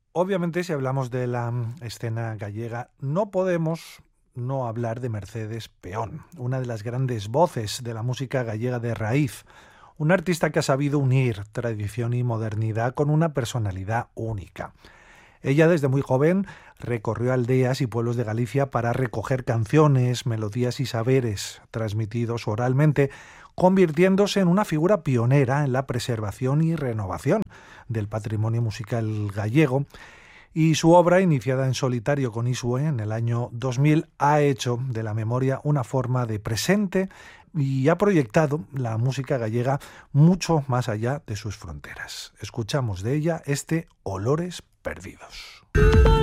Obviamente, si hablamos de la escena gallega, no podemos no hablar de Mercedes Peón, una de las grandes voces de la música gallega de raíz, un artista que ha sabido unir tradición y modernidad con una personalidad única. Ella desde muy joven recorrió aldeas y pueblos de Galicia para recoger canciones, melodías y saberes transmitidos oralmente, convirtiéndose en una figura pionera en la preservación y renovación del patrimonio musical gallego, y su obra, iniciada en solitario con Isue en el año 2000, ha hecho de la memoria una forma de presente y ha proyectado la música gallega mucho más allá de sus fronteras. Escuchamos de ella este Olores Perdidos.